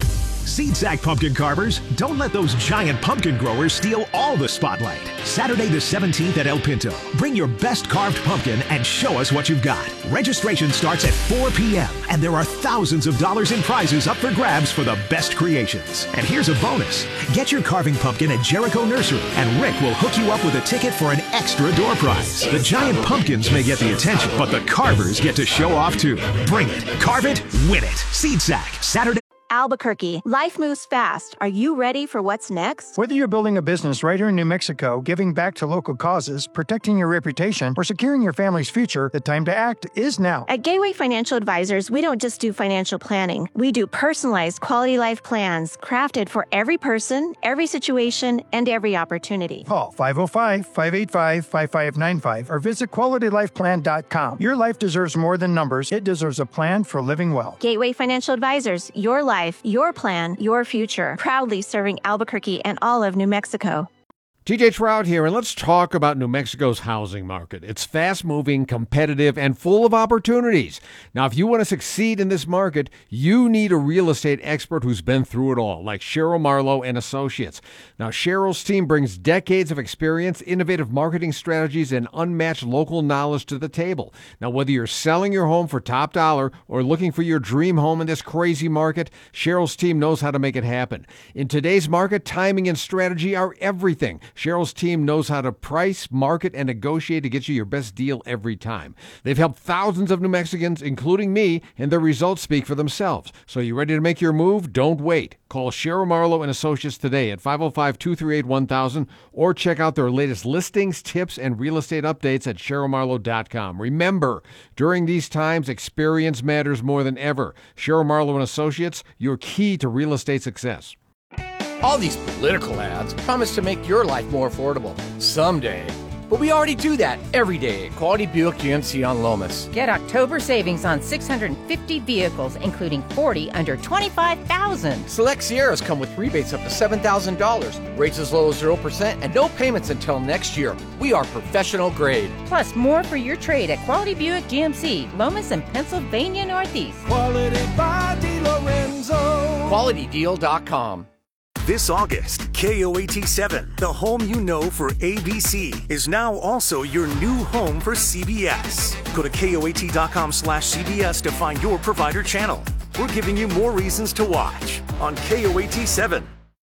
Seed Sack pumpkin carvers, don't let those giant pumpkin growers steal all the spotlight. Saturday the seventeenth at El Pinto. Bring your best carved pumpkin and show us what you've got. Registration starts at four p.m. and there are thousands of dollars in prizes up for grabs for the best creations. And here's a bonus. Get your carving pumpkin at Jericho Nursery and Rick will hook you up with a ticket for an extra door prize. The giant pumpkins may get the attention, but the carvers get to show off too. Bring it, carve it, win it. Seed Sack, Saturday. Albuquerque. Life moves fast. Are you ready for what's next? Whether you're building a business right here in New Mexico, giving back to local causes, protecting your reputation, or securing your family's future, the time to act is now. At Gateway Financial Advisors, we don't just do financial planning. We do personalized quality life plans crafted for every person, every situation, and every opportunity. Call five oh five, five eight five, five five nine five or visit quality life plan dot com. Your life deserves more than numbers. It deserves a plan for living well. Gateway Financial Advisors, your life. Your plan, your future. Proudly serving Albuquerque and all of New Mexico. T J Trout here, and let's talk about New Mexico's housing market. It's fast-moving, competitive, and full of opportunities. Now, if you want to succeed in this market, you need a real estate expert who's been through it all, like Cheryl Marlowe and Associates. Now, Cheryl's team brings decades of experience, innovative marketing strategies, and unmatched local knowledge to the table. Now, whether you're selling your home for top dollar or looking for your dream home in this crazy market, Cheryl's team knows how to make it happen. In today's market, timing and strategy are everything. Cheryl's team knows how to price, market, and negotiate to get you your best deal every time. They've helped thousands of New Mexicans, including me, and their results speak for themselves. So you ready to make your move? Don't wait. Call Cheryl Marlowe and Associates today at five oh five, two three eight, one thousand or check out their latest listings, tips, and real estate updates at cheryl marlowe dot com. Remember, during these times, experience matters more than ever. Cheryl Marlowe and Associates, your key to real estate success. All these political ads promise to make your life more affordable someday. But we already do that every day at Quality Buick G M C on Lomas. Get October savings on six hundred fifty vehicles, including forty under twenty-five thousand dollars. Select Sierras come with rebates up to seven thousand dollars, rates as low as zero percent, and no payments until next year. We are professional grade. Plus, more for your trade at Quality Buick G M C, Lomas and Pennsylvania Northeast. Quality by DiLorenzo. quality deal dot com. This August, K O A T seven, the home you know for A B C, is now also your new home for C B S. Go to K O A T dot com slash C B S to find your provider channel. We're giving you more reasons to watch on K O A T seven.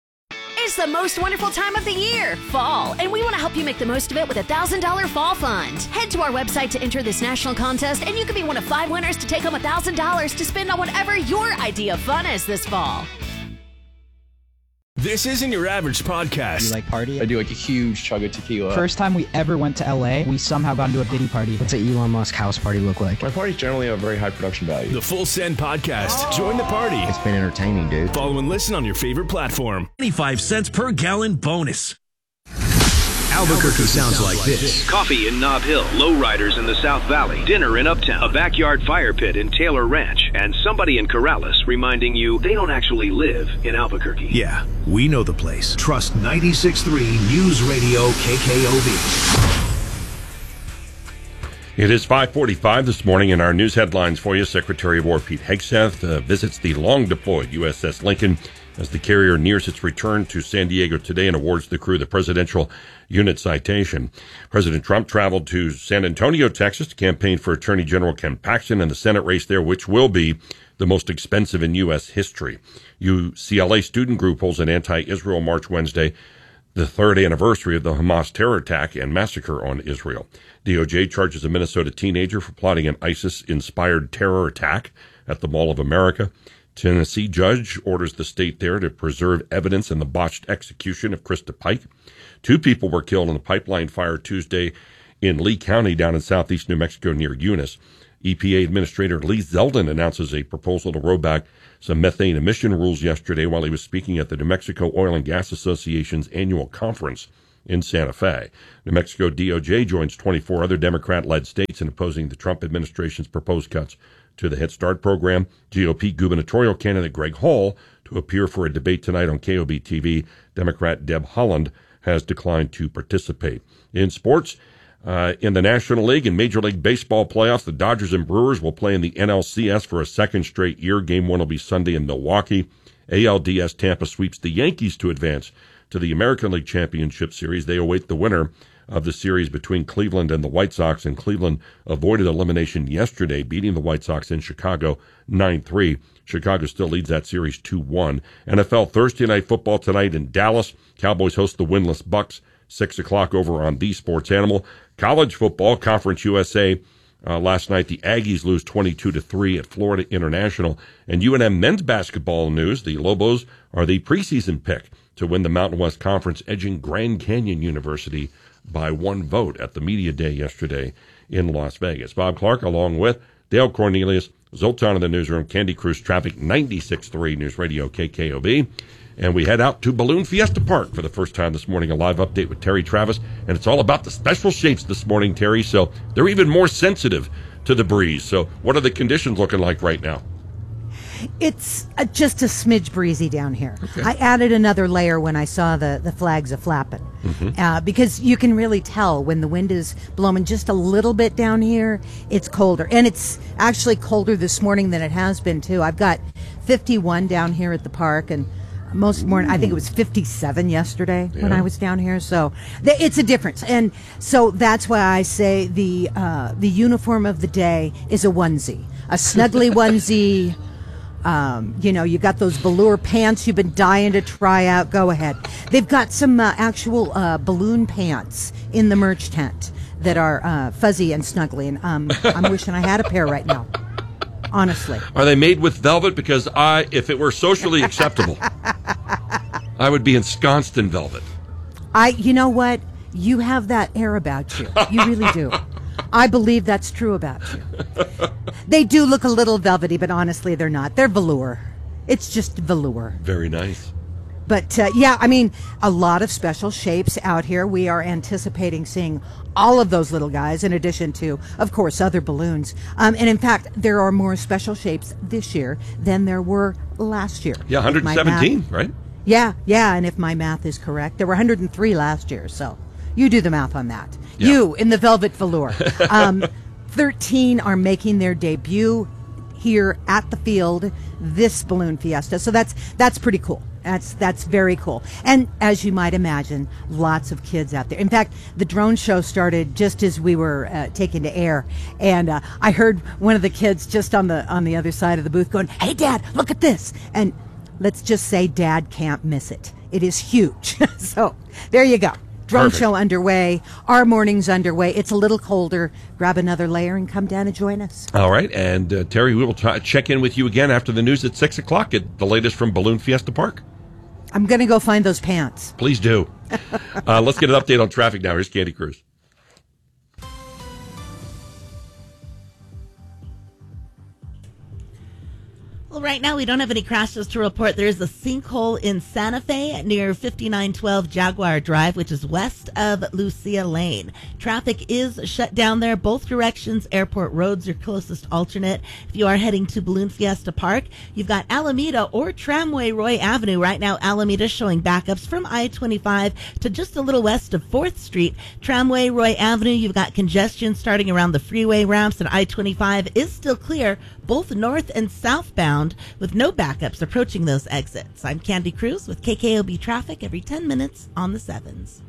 It's the most wonderful time of the year, fall, and we want to help you make the most of it with a one thousand dollars fall fund. Head to our website to enter this national contest, and you could be one of five winners to take home one thousand dollars to spend on whatever your idea of fun is this fall. This isn't your average podcast. You like party? I do like a huge chug of tequila. First time we ever went to L A, we somehow got into a Diddy party. What's an Elon Musk house party look like? My parties generally have very high production value. The Full Send Podcast. Oh. Join the party. It's been entertaining, dude. Follow and listen on your favorite platform. twenty-five cents per gallon bonus. Albuquerque sounds like this. Coffee in Nob Hill, lowriders in the South Valley, dinner in Uptown, a backyard fire pit in Taylor Ranch, and somebody in Corrales reminding you they don't actually live in Albuquerque. Yeah, we know the place. Trust ninety-six point three News Radio K K O V. It is five forty-five this morning, and our news headlines for you. Secretary of War Pete Hegseth uh, visits the long-deployed U S S Lincoln as the carrier nears its return to San Diego today and awards the crew the Presidential Unit Citation. President Trump traveled to San Antonio, Texas to campaign for Attorney General Ken Paxton in the Senate race there, which will be the most expensive in U S history. U C L A student group holds an anti-Israel march Wednesday, the third anniversary of the Hamas terror attack and massacre on Israel. D O J charges a Minnesota teenager for plotting an ISIS-inspired terror attack at the Mall of America. Tennessee judge orders the state there to preserve evidence in the botched execution of Krista Pike. Two people were killed in a pipeline fire Tuesday in Lee County down in southeast New Mexico near Eunice. E P A Administrator Lee Zeldin announces a proposal to roll back some methane emission rules yesterday while he was speaking at the New Mexico Oil and Gas Association's annual conference in Santa Fe. New Mexico D O J joins twenty-four other Democrat-led states in opposing the Trump administration's proposed cuts to the Head Start program. G O P gubernatorial candidate Greg Hall, to appear for a debate tonight on K O B T V. Democrat Deb Haaland has declined to participate. In sports, uh, in the National League and Major League Baseball playoffs, the Dodgers and Brewers will play in the N L C S for a second straight year. Game one will be Sunday in Milwaukee. A L D S Tampa sweeps the Yankees to advance to the American League Championship Series. They await the winner of the series between Cleveland and the White Sox, and Cleveland avoided elimination yesterday, beating the White Sox in Chicago nine three. Chicago still leads that series two one. N F L Thursday Night Football tonight in Dallas. Cowboys host the winless Bucks, six o'clock over on The Sports Animal. College football, Conference U S A. Uh, last night, the Aggies lose twenty-two to three at Florida International. And U N M men's basketball news, the Lobos are the preseason pick to win the Mountain West Conference, edging Grand Canyon University by one vote at the Media Day yesterday in Las Vegas. Bob Clark, along with Dale Cornelius, Zoltan in the newsroom, Candy Cruz Traffic, ninety-six point three News Radio K K O B. And we head out to Balloon Fiesta Park for the first time this morning, a live update with Terry Travis. And it's all about the special shapes this morning, Terry. So they're even more sensitive to the breeze. So what are the conditions looking like right now? It's uh, just a smidge breezy down here. Okay. I added another layer when I saw the, the flags a flapping. Mm-hmm. Uh, because you can really tell when the wind is blowing just a little bit down here, it's colder. And it's actually colder this morning than it has been, too. I've got fifty-one down here at the park, and most morning, I think it was fifty-seven yesterday yeah. when I was down here. So th- it's a difference. And so that's why I say the uh, the uniform of the day is a onesie, a snuggly onesie. Um, you know, you got those velour pants you've been dying to try out. Go ahead. They've got some uh, actual uh, balloon pants in the merch tent that are uh, fuzzy and snuggly. And um, I'm wishing I had a pair right now. Honestly. Are they made with velvet? Because I, if it were socially acceptable, I would be ensconced in velvet. I, you know what? You have that air about you. You really do. I believe that's true about you. They do look a little velvety, but honestly, they're not. They're velour. It's just velour. Very nice. But, uh, yeah, I mean, a lot of special shapes out here. We are anticipating seeing all of those little guys, in addition to, of course, other balloons. Um, and, in fact, there are more special shapes this year than there were last year. Yeah, one hundred seventeen, math, right? Yeah, yeah, and if my math is correct, there were one hundred three last year, so you do the math on that. Yeah. You, in the velvet velour. Um, thirteen are making their debut here at the field this Balloon Fiesta, so that's that's pretty cool. That's that's very cool. And as you might imagine, lots of kids out there. In fact, the drone show started just as we were uh, taking to air, and uh, I heard one of the kids just on the on the other side of the booth going, "Hey, Dad, look at this!" And let's just say, Dad can't miss it. It is huge. So there you go. Drone Perfect. show underway. Our morning's underway. It's a little colder. Grab another layer and come down and join us. All right. And, uh, Terry, we will t- check in with you again after the news at six o'clock. Get the latest from Balloon Fiesta Park. I'm going to go find those pants. Please do. uh, let's get an update on traffic now. Here's Candy Cruz. Well, right now we don't have any crashes to report. There is a sinkhole in Santa Fe near fifty-nine twelve Jaguar Drive, which is west of Lucia Lane. Traffic is shut down there, both directions. Airport Road's your closest alternate. If you are heading to Balloon Fiesta Park, you've got Alameda or Tramway Roy Avenue. Right now, Alameda showing backups from I twenty-five to just a little west of fourth Street. Tramway Roy Avenue, you've got congestion starting around the freeway ramps, and I twenty-five is still clear, both north and southbound, with no backups approaching those exits. I'm Candy Cruz with K K O B Traffic every ten minutes on the sevens.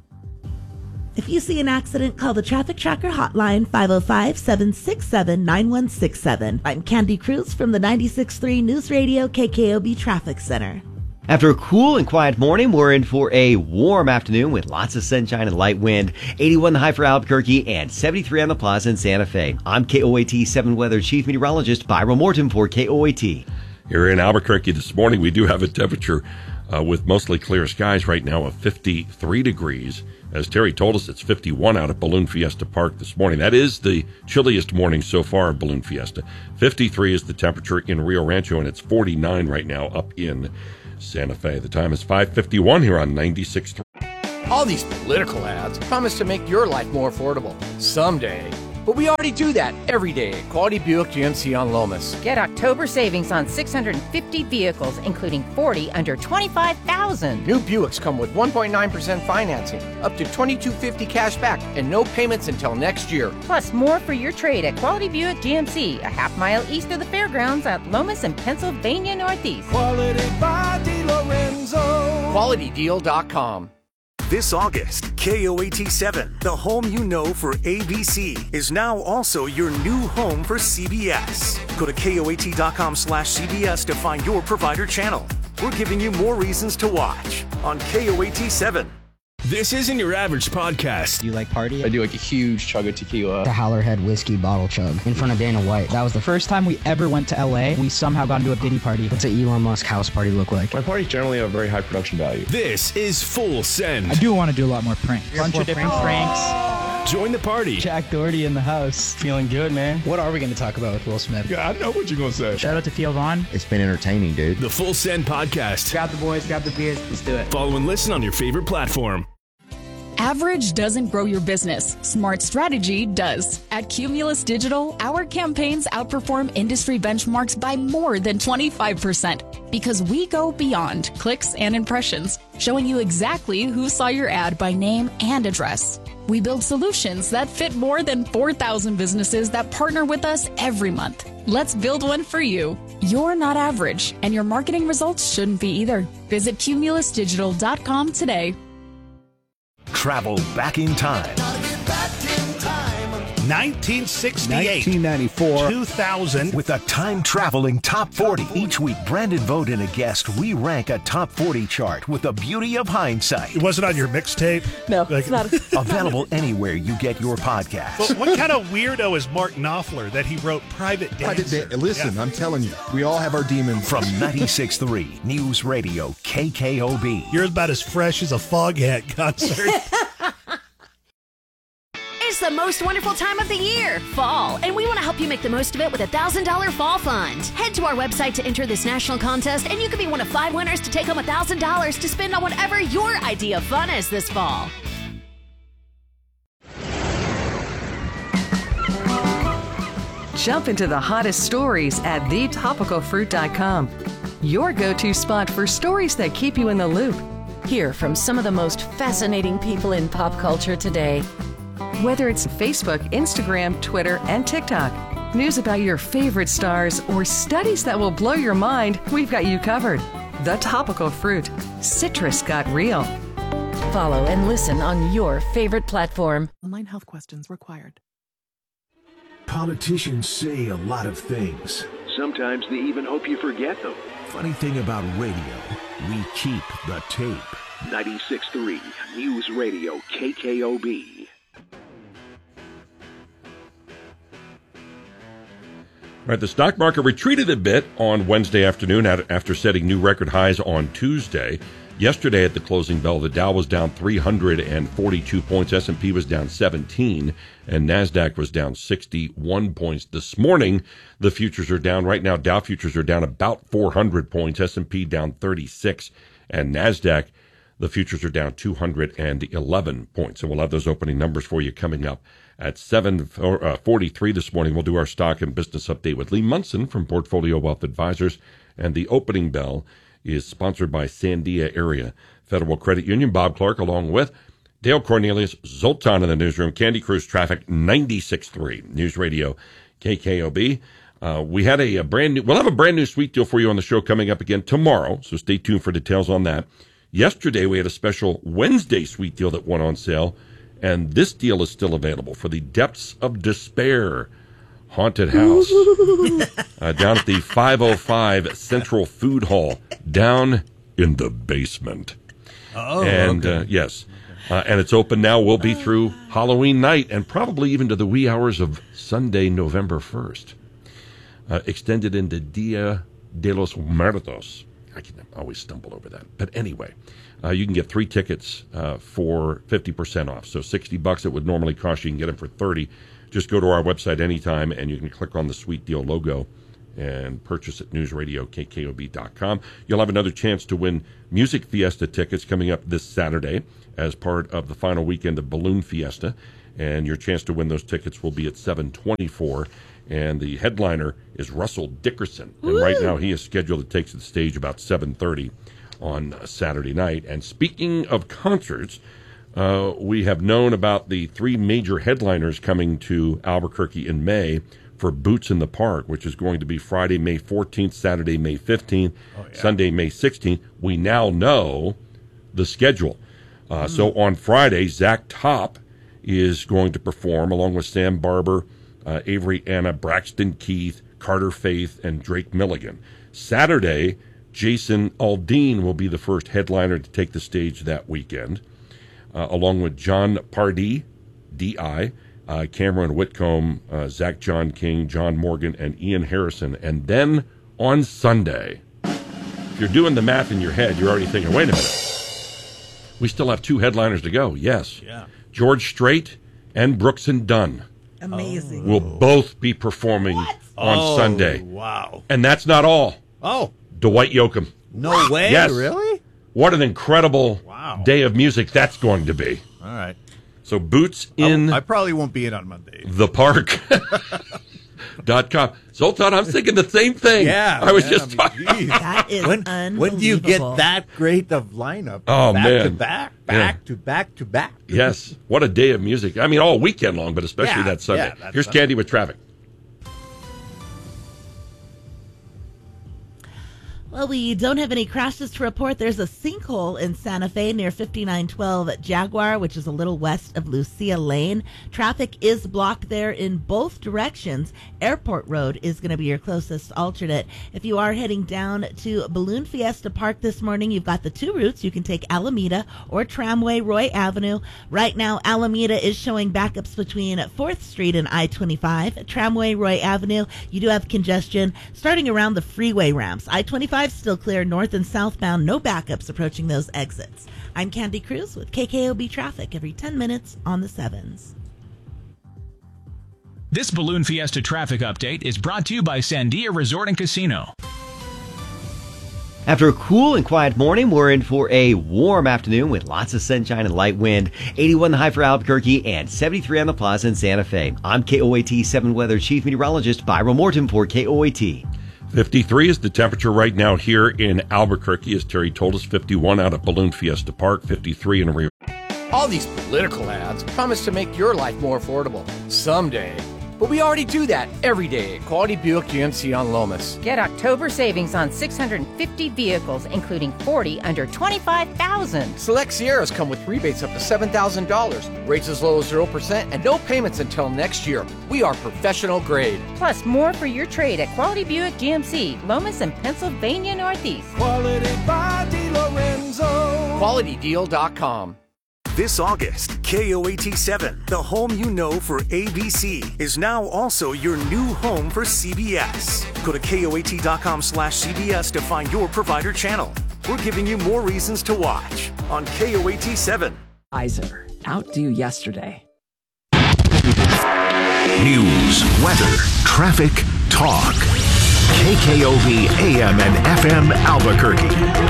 If you see an accident, call the Traffic Tracker hotline five oh five, seven six seven, nine one six seven. I'm Candy Cruz from the ninety-six point three News Radio K K O B Traffic Center. After a cool and quiet morning, we're in for a warm afternoon with lots of sunshine and light wind. eighty-one the high for Albuquerque and seventy-three on the plaza in Santa Fe. I'm K O A T seven Weather Chief Meteorologist Byron Morton for K O A T. Here in Albuquerque this morning, we do have a temperature uh, with mostly clear skies right now of fifty-three degrees. As Terry told us, it's fifty-one out at Balloon Fiesta Park this morning. That is the chilliest morning so far at Balloon Fiesta. fifty-three is the temperature in Rio Rancho, and it's forty-nine right now up in Santa Fe. The time is five fifty-one here on ninety-six point three. All these political ads promise to make your life more affordable someday. But we already do that every day at Quality Buick G M C on Lomas. Get October savings on six hundred fifty vehicles, including forty under twenty-five thousand dollars. New Buicks come with one point nine percent financing, up to twenty-two fifty cash back, and no payments until next year. Plus more for your trade at Quality Buick G M C, a half mile east of the fairgrounds at Lomas and Pennsylvania Northeast. Quality by DiLorenzo. Quality Deal dot com. This August, K O A T seven, the home you know for A B C, is now also your new home for C B S. Go to K O A T dot com slash C B S to find your provider channel. We're giving you more reasons to watch on K O A T seven. This isn't your average podcast. Do you like party? I do like a huge chug of tequila. The Howlerhead whiskey bottle chug in front of Dana White. That was the first time we ever went to L A. We somehow got into a Diddy party. What's an Elon Musk house party look like? My parties generally have a very high production value. This is Full Send. I do want to do a lot more pranks. A bunch of different pranks. Join the party. Jack Doherty in the house. Feeling good, man. What are we going to talk about with Will Smith? Yeah, I know what you're going to say. Shout out to Theo Vaughn. It's been entertaining, dude. The Full Send podcast. Grab the boys, grab the beers. Let's do it. Follow and listen on your favorite platform. Average doesn't grow your business. Smart strategy does. At Cumulus Digital, our campaigns outperform industry benchmarks by more than twenty-five percent because we go beyond clicks and impressions, showing you exactly who saw your ad by name and address. We build solutions that fit more than four thousand businesses that partner with us every month. Let's build one for you. You're not average, and your marketing results shouldn't be either. Visit Cumulus Digital dot com today. Travel back in time. nineteen sixty-eight, nineteen ninety-four, two thousand. With a time-traveling top forty. Each week, Brandon Vogt and a guest, we rank a top forty chart with the beauty of hindsight. It wasn't on your mixtape? No, like, it's not. Available anywhere you get your podcast. But what kind of weirdo is Mark Knopfler that he wrote Private Dancer? Da- listen, yeah. I'm telling you, we all have our demons. From ninety-six point three News Radio K K O B. You're about as fresh as a Foghat concert. It's the most wonderful time of the year, fall, and we want to help you make the most of it with a one thousand dollars Fall Fund. Head to our website to enter this national contest, and you could be one of five winners to take home one thousand dollars to spend on whatever your idea of fun is this fall. Jump into the hottest stories at the topical fruit dot com. Your go-to spot for stories that keep you in the loop. Hear from some of the most fascinating people in pop culture today. Whether it's Facebook, Instagram, Twitter, and TikTok, news about your favorite stars, or studies that will blow your mind, we've got you covered. The Topical Fruit. Citrus got real. Follow and listen on your favorite platform. Online health questions required. Politicians say a lot of things. Sometimes they even hope you forget them. Funny thing about radio, we keep the tape. ninety-six point three News Radio K K O B. All right, the stock market retreated a bit on Wednesday afternoon after setting new record highs on Tuesday. Yesterday at the closing bell, the Dow was down three hundred forty-two points, S and P was down seventeen, and NASDAQ was down sixty-one points. This morning, the futures are down. Right now, Dow futures are down about four hundred points, S and P down thirty-six, and NASDAQ, the futures are down two hundred eleven points. So we'll have those opening numbers for you coming up at seven forty-three this morning. We'll do our stock and business update with Lee Munson from Portfolio Wealth Advisors, and the opening bell is sponsored by Sandia Area Federal Credit Union. Bob Clark, along with Dale Cornelius, Zoltan in the newsroom, Candy Cruise Traffic, ninety-six point three News Radio K K O B. Uh, we had a, a brand new, we'll have a brand new sweet deal for you on the show coming up again tomorrow, so stay tuned for details on that. Yesterday, we had a special Wednesday sweet deal that went on sale, and this deal is still available for the Depths of Despair Haunted House uh, down at the five oh five Central Food Hall, down in the basement. Oh, and okay. uh, yes, uh, and it's open now. We'll be through Halloween night and probably even to the wee hours of Sunday, November first. Uh, extended into Dia de los Muertos. I can always stumble over that. But anyway, uh, you can get three tickets uh, for fifty percent off. So sixty bucks it would normally cost you. You can get them for thirty. Just go to our website anytime, and you can click on the Sweet Deal logo and purchase at news radio k k o b dot com. You'll have another chance to win Music Fiesta tickets coming up this Saturday as part of the final weekend of Balloon Fiesta. And your chance to win those tickets will be at seven twenty-four. And the headliner is Russell Dickerson. And Woo! right now he is scheduled to take to the stage about seven thirty on Saturday night. And speaking of concerts, uh, we have known about the three major headliners coming to Albuquerque in May for Boots in the Park, which is going to be Friday, May fourteenth, Saturday, May fifteenth, oh, yeah. Sunday, May sixteenth. We now know the schedule. Uh, mm. So on Friday, Zach Top is going to perform along with Sam Barber, uh, Avery Anna, Braxton Keith, Carter Faith, and Drake Milligan. Saturday, Jason Aldean will be the first headliner to take the stage that weekend, uh, along with John Pardee, D I, uh, Cameron Whitcomb, uh, Zach John King, John Morgan, and Ian Harrison. And then on Sunday, if you're doing the math in your head, you're already thinking, wait a minute, we still have two headliners to go. Yes. Yeah. George Strait and Brooks and Dunn Amazing. will both be performing What? on Oh, Sunday. wow. And that's not all. Oh. Dwight Yoakam. No way. Yes. Really? What an incredible Wow. day of music that's going to be. All right. So Boots in I, I probably won't be in on Monday. the Park. Dot com. Zoltan, I'm thinking the same thing. Yeah. I was man, just I talking. mean, geez. That is when, unbelievable. when do you get that great of lineup? Oh, back man. to back, back Yeah. to back to back. Yes. What a day of music. I mean, all weekend long, but especially Yeah, that Sunday. yeah, that's Here's Sunday. Candy with traffic. Well, we don't have any crashes to report. There's a sinkhole in Santa Fe near fifty-nine twelve Jaguar, which is a little west of Lucia Lane. Traffic is blocked there in both directions. Airport Road is going to be your closest alternate. If you are heading down to Balloon Fiesta Park this morning, you've got the two routes. You can take Alameda or Tramway Roy Avenue. Right now, Alameda is showing backups between fourth Street and I twenty-five. Tramway Roy Avenue, you do have congestion starting around the freeway ramps. I twenty-five still clear north and southbound, no backups approaching those exits. I'm Candy Cruz with K K O B Traffic every ten minutes on the sevens. This Balloon Fiesta traffic update is brought to you by Sandia Resort and Casino. After a cool and quiet morning, we're in for a warm afternoon with lots of sunshine and light wind. eighty-one the high for Albuquerque and seventy-three on the plaza in Santa Fe. I'm K O A T seven Weather Chief Meteorologist Byron Morton for K O A T. fifty-three is the temperature right now here in Albuquerque, as Terry told us. fifty-one out at Balloon Fiesta Park, fifty-three in Rio. All these political ads promise to make your life more affordable someday. But we already do that every day at Quality Buick G M C on Lomas. Get October savings on six hundred fifty vehicles, including forty under twenty-five thousand dollars. Select Sierras come with rebates up to seven thousand dollars, rates as low as zero percent, and no payments until next year. We are professional grade. Plus, more for your trade at Quality Buick G M C, Lomas and Pennsylvania Northeast. Quality by DiLorenzo. Quality Deal dot com. This August, K O A T seven, the home you know for A B C, is now also your new home for C B S. Go to K O A T dot com slash C B S to find your provider channel. we're giving you more reasons to watch on K O A T seven. Iser, outdo yesterday. News, weather, traffic, talk. K K O V A M and F M Albuquerque.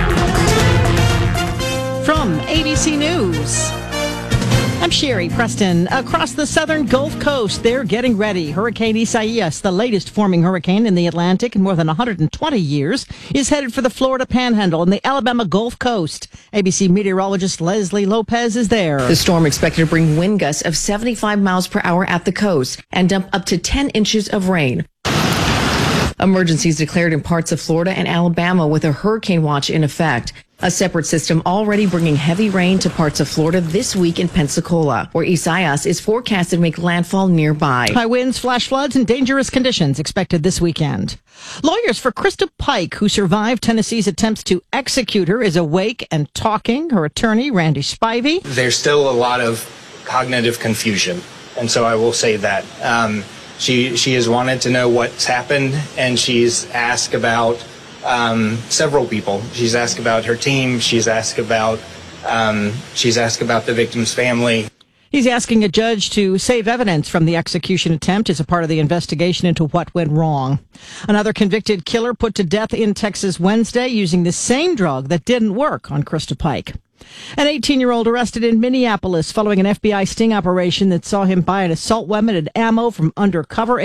From A B C News, I'm Sherry Preston. Across the southern Gulf Coast, they're getting ready. Hurricane Isaias, the latest forming hurricane in the Atlantic in more than one hundred twenty years, is headed for the Florida Panhandle and the Alabama Gulf Coast. A B C meteorologist Leslie Lopez is there. The storm expected to bring wind gusts of seventy-five miles per hour at the coast and dump up to ten inches of rain. Emergencies declared in parts of Florida and Alabama with a hurricane watch in effect. A separate system already bringing heavy rain to parts of Florida this week in Pensacola, where Isaias is forecasted to make landfall nearby. High winds, flash floods, and dangerous conditions expected this weekend. Lawyers for Krista Pike, who survived Tennessee's attempts to execute her, is awake and talking. Her attorney, Randy Spivey. There's still a lot of cognitive confusion, and so I will say that. Um, she, she has wanted to know what's happened, and she's asked about Um, several people. She's asked about her team. She's asked about um, she's asked about the victim's family. He's asking a judge to save evidence from the execution attempt as a part of the investigation into what went wrong. Another convicted killer put to death in Texas Wednesday using the same drug that didn't work on Krista Pike. An eighteen-year-old arrested in Minneapolis following an F B I sting operation that saw him buy an assault weapon and ammo from undercover